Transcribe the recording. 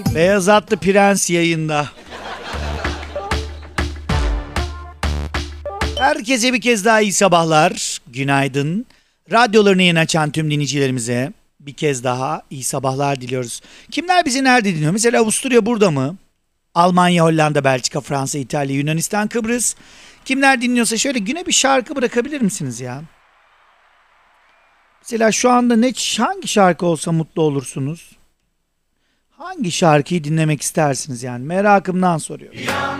Beyaz Atlı Prens yayında. Herkese bir kez daha iyi sabahlar, günaydın. Radyolarını yeni açan tüm dinleyicilerimize bir kez daha iyi sabahlar diliyoruz. Kimler bizi nerede dinliyor? Mesela Avusturya burada mı? Almanya, Hollanda, Belçika, Fransa, İtalya, Yunanistan, Kıbrıs. Kimler dinliyorsa şöyle güne bir şarkı bırakabilir misiniz ya? Mesela şu anda hangi şarkı olsa mutlu olursunuz? Hangi şarkıyı dinlemek istersiniz yani? Merakımdan soruyorum.